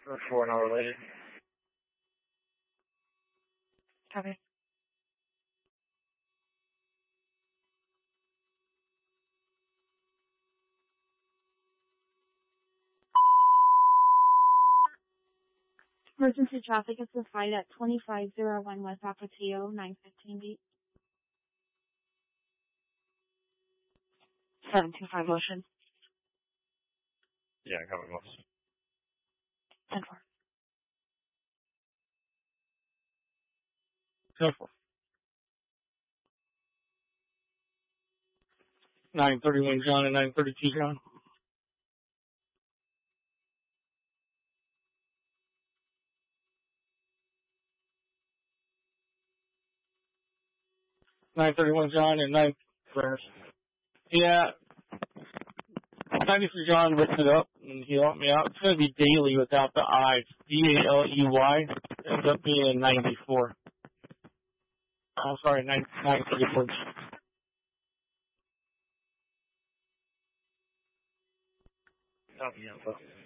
for an hour later. Copy. Emergency traffic is the flight at 2501 West Apatio, 915 beat. 725 motion. Yeah, coming most. 10-4. 10-4. 931 John and 932 John. John and 9. Yeah. 93 John looked it up and he helped me out. It's going to be daily without the I. D-A-L-E-Y. Ends up being a 94. I'm sorry, 934. Oh, yeah.